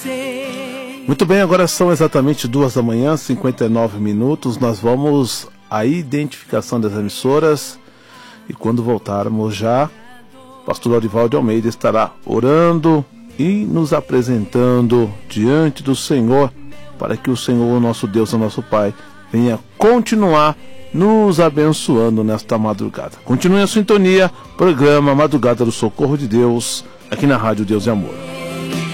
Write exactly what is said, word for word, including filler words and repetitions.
Muito bem, agora são exatamente duas da manhã, cinquenta e nove minutos. Nós vamos à identificação das emissoras e quando voltarmos já, o pastor Lorival de Almeida estará orando e nos apresentando diante do Senhor, para que o Senhor, nosso Deus e nosso Pai, venha continuar nos abençoando nesta madrugada. Continue a sintonia, programa Madrugada do Socorro de Deus, aqui na Rádio Deus e Amor.